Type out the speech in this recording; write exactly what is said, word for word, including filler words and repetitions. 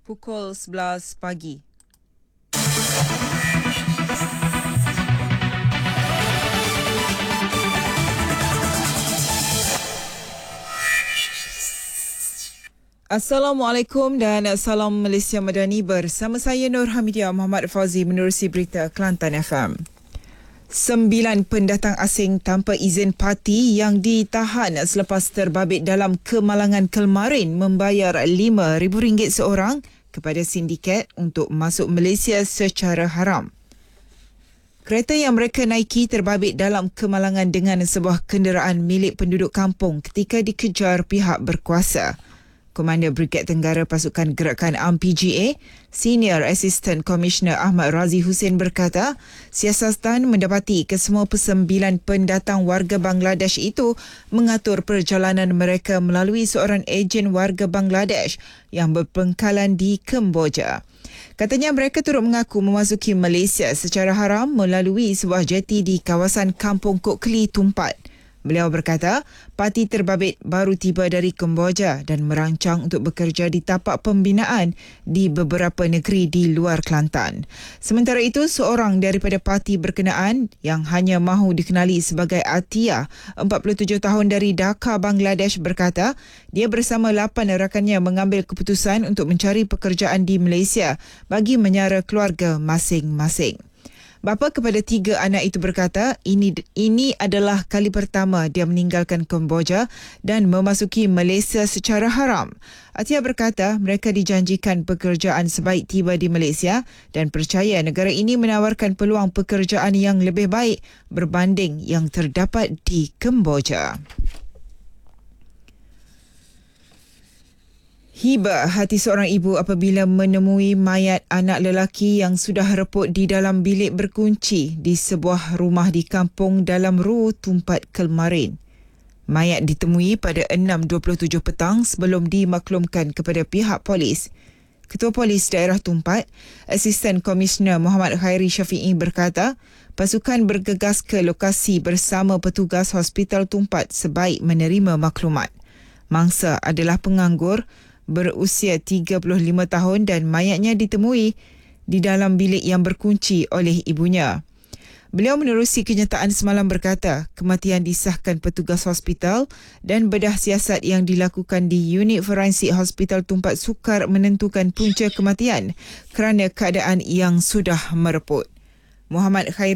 pukul sebelas pagi. Assalamualaikum dan salam Malaysia Madani, bersama saya Nur Hamidia Muhammad Fauzi menerusi berita Kelantan F M. Sembilan pendatang asing tanpa izin parti yang ditahan selepas terbabit dalam kemalangan kemarin membayar lima ribu ringgit seorang kepada sindiket untuk masuk Malaysia secara haram. Kereta yang mereka naiki terbabit dalam kemalangan dengan sebuah kenderaan milik penduduk kampung ketika dikejar pihak berkuasa. Komander Brigad Tenggara Pasukan Gerakan A M P G A, Senior Assistant Commissioner Ahmad Razi Hussein berkata, siasatan mendapati kesemua pesembilan pendatang warga Bangladesh itu mengatur perjalanan mereka melalui seorang ejen warga Bangladesh yang berpengkalan di Kemboja. Katanya mereka turut mengaku memasuki Malaysia secara haram melalui sebuah jeti di kawasan Kampung Kok Keli, Tumpat. Beliau berkata, parti terbabit baru tiba dari Kemboja dan merancang untuk bekerja di tapak pembinaan di beberapa negeri di luar Kelantan. Sementara itu, seorang daripada parti berkenaan yang hanya mahu dikenali sebagai Atia, empat puluh tujuh tahun dari Dhaka, Bangladesh berkata, dia bersama lapan rakannya mengambil keputusan untuk mencari pekerjaan di Malaysia bagi menyara keluarga masing-masing. Bapa kepada tiga anak itu berkata, ini ini adalah kali pertama dia meninggalkan Kemboja dan memasuki Malaysia secara haram. Atia berkata mereka dijanjikan pekerjaan sebaik tiba di Malaysia dan percaya negara ini menawarkan peluang pekerjaan yang lebih baik berbanding yang terdapat di Kemboja. Hiba hati seorang ibu apabila menemui mayat anak lelaki yang sudah reput di dalam bilik berkunci di sebuah rumah di kampung Dalam Ru, Tumpat, Kelmarin. Mayat ditemui pada enam dua puluh tujuh petang sebelum dimaklumkan kepada pihak polis. Ketua Polis Daerah Tumpat, Asisten Komisioner Muhammad Khairi Syafi'i berkata, pasukan bergegas ke lokasi bersama petugas Hospital Tumpat sebaik menerima maklumat. Mangsa adalah penganggur berusia tiga puluh lima tahun dan mayatnya ditemui di dalam bilik yang berkunci oleh ibunya. Beliau menerusi kenyataan semalam berkata, kematian disahkan petugas hospital dan bedah siasat yang dilakukan di unit forensik Hospital Tumpat sukar menentukan punca kematian kerana keadaan yang sudah mereput. Muhammad Khairi